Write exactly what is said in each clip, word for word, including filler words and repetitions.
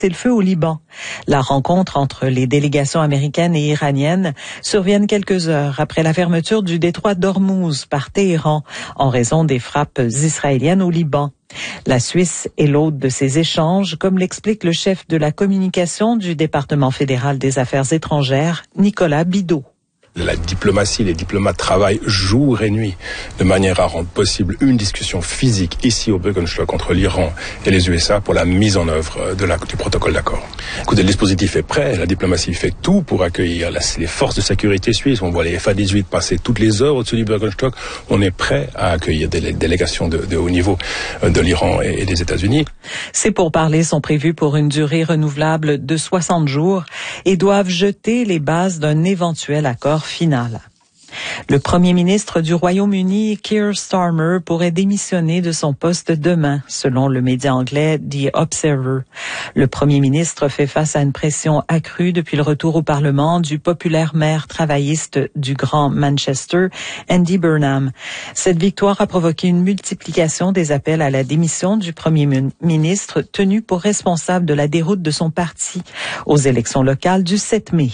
C'est le feu au Liban. La rencontre entre les délégations américaines et iraniennes survient quelques heures après la fermeture du détroit d'Ormuz par Téhéran en raison des frappes israéliennes au Liban. La Suisse est l'hôte de ces échanges, comme l'explique le chef de la communication du département fédéral des affaires étrangères, Nicolas Bidault. La diplomatie, les diplomates travaillent jour et nuit de manière à rendre possible une discussion physique ici au Bürgerstock entre l'Iran et les U S A pour la mise en œuvre de la, du protocole d'accord. Écoutez, le dispositif est prêt, la diplomatie fait tout pour accueillir la, les forces de sécurité suisses. On voit les F A dix-huit passer toutes les heures au-dessus du Bürgerstock. On est prêt à accueillir des délégations de, de haut niveau de l'Iran et, et des États-Unis. Ces pourparlers sont prévus pour une durée renouvelable de soixante jours et doivent jeter les bases d'un éventuel accord final. Le premier ministre du Royaume-Uni, Keir Starmer, pourrait démissionner de son poste demain, selon le média anglais The Observer. Le premier ministre fait face à une pression accrue depuis le retour au Parlement du populaire maire travailliste du Grand Manchester, Andy Burnham. Cette victoire a provoqué une multiplication des appels à la démission du premier ministre, tenu pour responsable de la déroute de son parti aux élections locales du sept mai.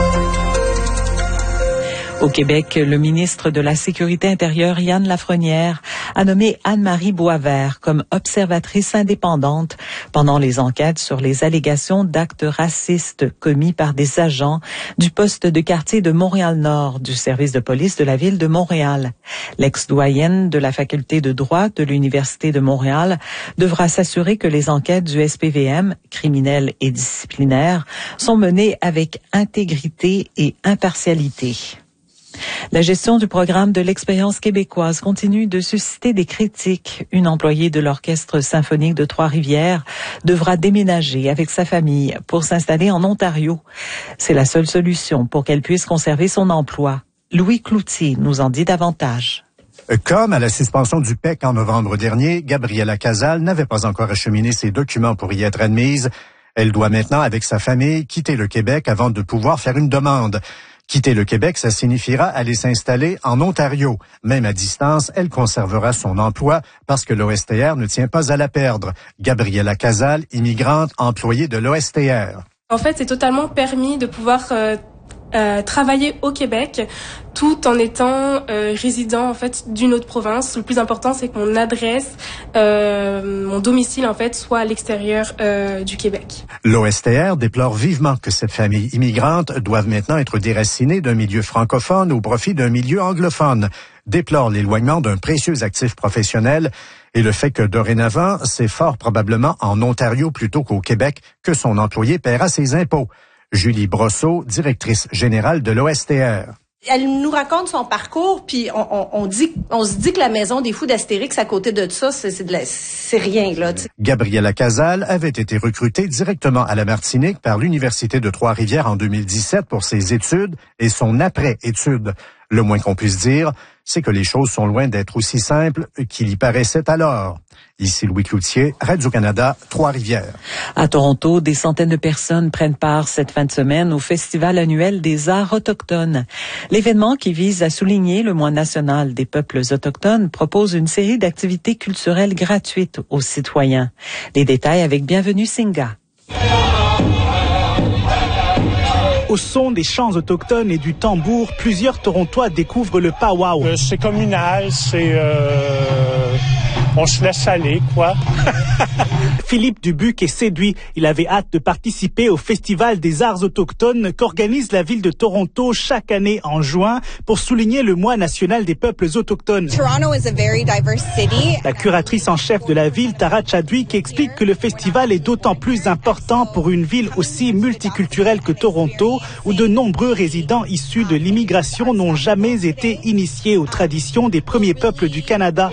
Au Québec, le ministre de la Sécurité intérieure, Yann Lafrenière, a nommé Anne-Marie Boisvert comme observatrice indépendante pendant les enquêtes sur les allégations d'actes racistes commis par des agents du poste de quartier de Montréal-Nord du service de police de la ville de Montréal. L'ex-doyenne de la faculté de droit de l'Université de Montréal devra s'assurer que les enquêtes du S P V M, criminelles et disciplinaires, sont menées avec intégrité et impartialité. La gestion du programme de l'expérience québécoise continue de susciter des critiques. Une employée de l'Orchestre symphonique de Trois-Rivières devra déménager avec sa famille pour s'installer en Ontario. C'est la seule solution pour qu'elle puisse conserver son emploi. Louis Cloutier nous en dit davantage. Comme à la suspension du P E C en novembre dernier, Gabriela Casal n'avait pas encore acheminé ses documents pour y être admise. Elle doit maintenant, avec sa famille, quitter le Québec avant de pouvoir faire une demande. Quitter le Québec, ça signifiera aller s'installer en Ontario. Même à distance, elle conservera son emploi parce que l'O S T R ne tient pas à la perdre. Gabriela Casal, immigrante, employée de l'O S T R. En fait, c'est totalement permis de pouvoir euh, euh, travailler au Québec tout en étant euh, résident en fait d'une autre province. Le plus important, c'est que mon adresse, euh, mon domicile en fait, soit à l'extérieur euh, du Québec. L'O S T R déplore vivement que cette famille immigrante doive maintenant être déracinée d'un milieu francophone au profit d'un milieu anglophone. Déplore l'éloignement d'un précieux actif professionnel et le fait que dorénavant, c'est fort probablement en Ontario plutôt qu'au Québec que son employé paiera ses impôts. Julie Brosseau, directrice générale de l'O S T R. Elle nous raconte son parcours, puis on, on, on dit, on se dit que la maison des fous d'Astérix à côté de ça, c'est, c'est, de la, c'est rien là. T'sais. Gabriela Casal avait été recrutée directement à la Martinique par l'Université de Trois-Rivières en deux mille dix-sept pour ses études et son après-études. Le moins qu'on puisse dire, c'est que les choses sont loin d'être aussi simples qu'il y paraissait alors. Ici Louis Cloutier, Radio-Canada, Trois-Rivières. À Toronto, des centaines de personnes prennent part cette fin de semaine au Festival annuel des arts autochtones. L'événement, qui vise à souligner le mois national des peuples autochtones, propose une série d'activités culturelles gratuites aux citoyens. Les détails avec Bienvenue Singa. Au son des chants autochtones et du tambour, plusieurs Torontois découvrent le powwow. Euh, c'est communal, c'est... Euh... On se laisse aller, quoi. Philippe Dubuc est séduit. Il avait hâte de participer au Festival des arts autochtones qu'organise la ville de Toronto chaque année en juin pour souligner le mois national des peuples autochtones. Toronto is a very diverse city. La curatrice en chef de la ville, Tara Chadwick, explique que le festival est d'autant plus important pour une ville aussi multiculturelle que Toronto, où de nombreux résidents issus de l'immigration n'ont jamais été initiés aux traditions des premiers peuples du Canada.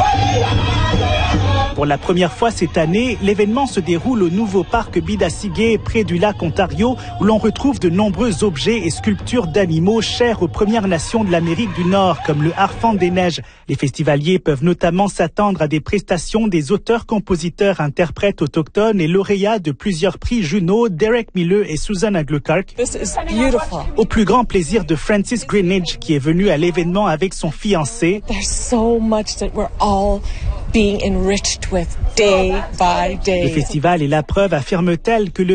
Pour la première fois cette année, l'événement se déroule au nouveau parc Bidassigay, près du lac Ontario, où l'on retrouve de nombreux objets et sculptures d'animaux chers aux Premières Nations de l'Amérique du Nord, comme le harfang des neiges. Les festivaliers peuvent notamment s'attendre à des prestations des auteurs, compositeurs, interprètes autochtones et lauréats de plusieurs prix Juno, Derek Miller et Susan Glueckhardt. Au plus grand plaisir de Francis Greenidge, qui est venu à l'événement avec son fiancé. There's so much that we're all being enriched with day by day. Le festival est la preuve, affirme-t-elle, que le